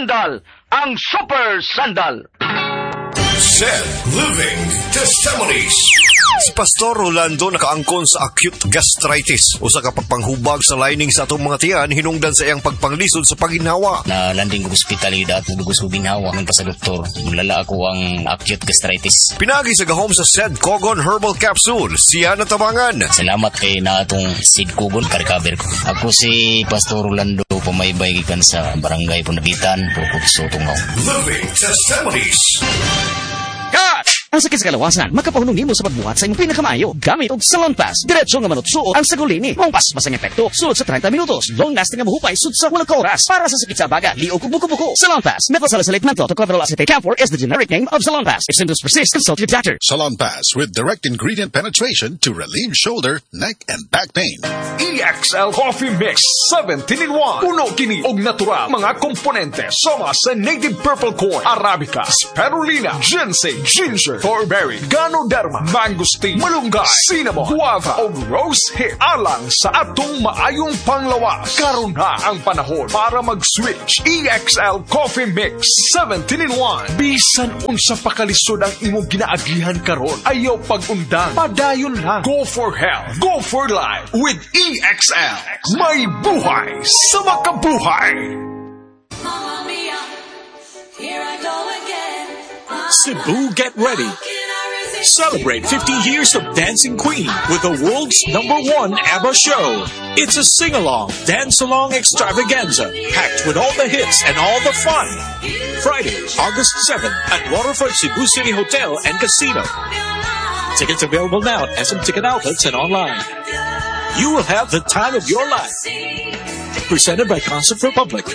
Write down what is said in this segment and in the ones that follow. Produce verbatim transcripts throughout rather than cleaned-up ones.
Sandal, ang super sandal. Zed Living Testimonies. Si Pastor Rolando nakaangkon sa acute gastritis o sa kapagpanghubag sa lining sa atong mga tiyan hinungdan sa iyang pagpanglisod sa paginhawa. Na landing ko ospitalidad ug gusto ginhawa man pa sa doktor. Mulala ako ang acute gastritis. Pinagi sa gahom sa Zed Cogon Herbal Capsule. Siya natabangan. Salamat kay na atong Zed Cogon ka-recover ko. Ako si Pastor Rolando, pamaybay gikan sa Barangay Punabitan, Bukod Sotungaw. Living Testimonies. Cut! Ang sakit sa kalawasan, makapahunong nimo sa pagbuhat sa imong pinakamayo gamit og Salon Pass. Diretso nga manutsuot ang sagulini. Mong pas-pas ang epekto sulod sa thirty minutos. Long lasting nga mahupay sud sa walang oras para sa sakit sa baga, liog ug buko-buko. Salon Pass. Methyl-salicylate menthol tocopherol acetate camphor is the generic name of Salon Pass. If symptoms persist, consult your doctor. Salon Pass with direct ingredient penetration to relieve shoulder, neck, and back pain. E X L Coffee Mix seventeen in one. Puno kini og natural mga komponente sama sa native purple corn, arabica, spirulina, ginseng, ginger, thornberry, ganoderma, mangosteen, malunggay, cinnamon, guava o rose hip alang sa atong maayong panglawas. Karon na ang panahon para mag-switch. E X L Coffee Mix seventeen in one. Bisan unsa pa kalisod ang imong ginaagihan karon, ayaw pag-undang, padayon lang. Go for health, go for life with E X L. May buhay sa makabuhay. Mamma mia, here I go again. Cebu, get ready. Celebrate fifty years of Dancing Queen with the world's number one ABBA show. It's a sing-along, dance-along extravaganza, packed with all the hits and all the fun. Friday, August seventh at Waterfront Cebu City Hotel and Casino. Tickets available now at S M Ticket Outlets and online. You will have the time of your life. Presented by Concert Republic.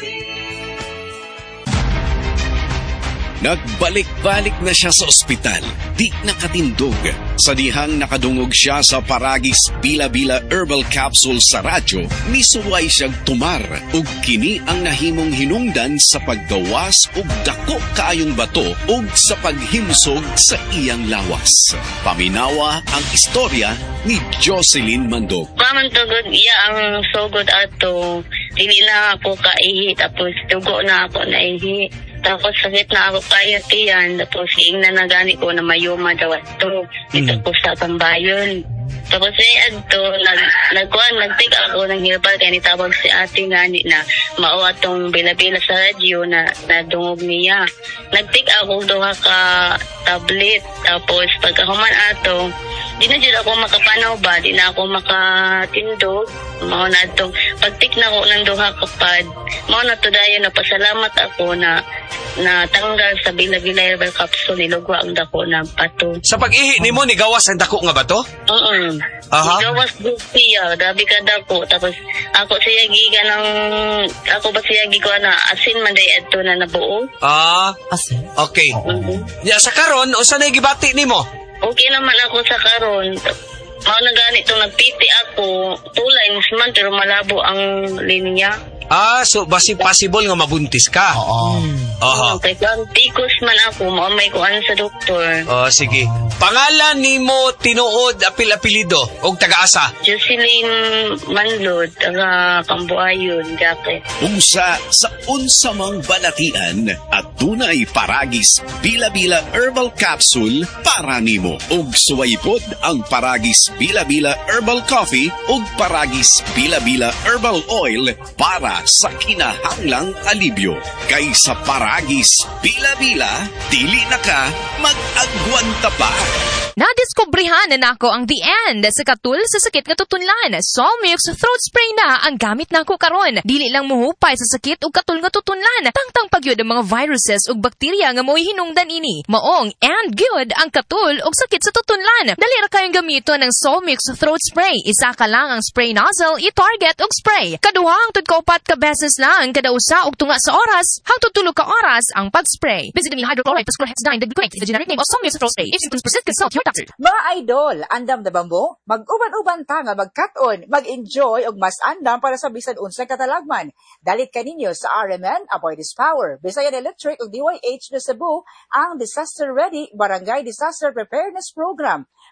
Nagbalik-balik na siya sa ospital, di nakatindog. Sa dihang nakadungog siya sa Paragis Bila-Bila Herbal Capsule sa radyo, misuway siyang tumar ug kini ang nahimong hinungdan sa paggawas ug dako kaayong bato ug sa paghimsog sa iyang lawas. Paminawa ang istorya ni Jocelyn Mandog. Paman tugod iya ang sugod ato, dili na ako kaihi tapos tugo na ako naihi. Tapos sakit na ako kaya tiyan. Tapos ingnan na gani ko na mayuma daw ito. Dito mm. ko sa Pambayon. Tapos ay adto, nag, nagkuhan, nagtig ako ng herbal kaya nitawag si ate gani na mao atong bila-bila sa radyo na nadungog niya. Nagtig ako duha ka tablet. Tapos pagkahuman ato, di na dyan ako makapanaw ba, di na ako makatindog. Mao na itong pagtik na ko ng duha kapad. Mao na to dayo na pasalamat ako na na tanggal sa Bila-Bila Herbal Capsule, nilugwa ang dako na bato. Sa pag-ihi ni mo, nigawas ang dako nga bato? Oo. Aha. Nigawas do siya, dabi ka dako. Tapos ako siya giga ng, ako ba siya giga na asin man day adto na nabuo. Ah, asin? Okay. Mm-hmm. Ya, sa karon, o saan ay gibati ni mo? Okay naman ako sa karon. Mao na ganito, nagpiti ako, two lines man, pero malabo ang linya. Ah, so basi possible nga mabuntis ka? Oo. Aha. Okay, kung tikos man ako, maamay ko ano sa doktor. Oh, sige. Pangalan ni mo tinuod apil-apilido og taga-asa? Jocelyn Manlod, taga Cambuayon, Jacques. Unsa sa unsa mang balatian at dunay Paragis Bila-Bila Herbal Capsule para nimo. Ug suwaypod ang Paragis Bila-Bila Herbal Coffee ug Paragis Bila-Bila Herbal Oil para sa kinahanglang alibyo. Kay sa Paragis Bila-Bila, dili na ka mag-agwanta pa. Nadiskubrihan na nako ang the end sa katul sa sakit nga tutunlan. Solmux throat spray na ang gamit nako karon. Dili lang muhupay sa sakit ug katul nga tutunlan. Tangtang pagyud ang mga viruses ug bakterya nga mo'y hinungdan ini. Maong and good ang katul ug sakit sa tutunlan. Dali ra kayong gamiton ng Solmux throat spray. Isa ka lang ang spray nozzle, i-target ug spray. Kaduha hangtod kaupat ka beses lang kada usa og tunga sa oras. Hangtod tulo ka oras ang pag-spray. Visit the hydrochloride plus chlorhexidine the great the generic name of Solmux throat spray. If symptoms persist, consult your doctor. Mga idol, andam na ba mo? Mag-uban-uban ta nga mag-cut-on, mag-enjoy og mas andam para sa bisan unsay katalagman. Dalit kaninyo sa R M N, Avoid This Power, Visayan Electric ug D Y H na Cebu, ang Disaster Ready Barangay Disaster Preparedness Program.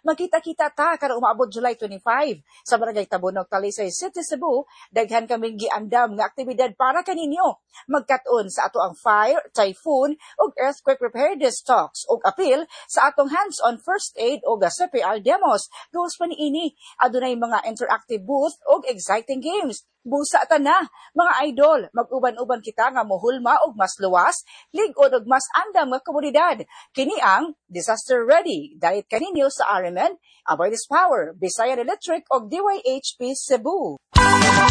Magkita-kita ta karong umaabot July twenty-five sa Barangay Tabonog, Talisay City, Cebu. Daghan kaming giandam nga aktibidad para kaninyo. Magkat-on sa ato ang fire, typhoon ug earthquake preparedness talks ug apil sa atong hands-on first aid ug C P R demos. Goals pa niini adunay mga interactive booth ug exciting games. Busa ta na, mga idol, mag-uban-uban kita nga mohulma og mas luwas, lig-on og mas andam nga komunidad. Kini ang Disaster Ready. Dalit kaninyo sa R M N, Avoidance Power, Bisayan Electric og D Y H P Cebu.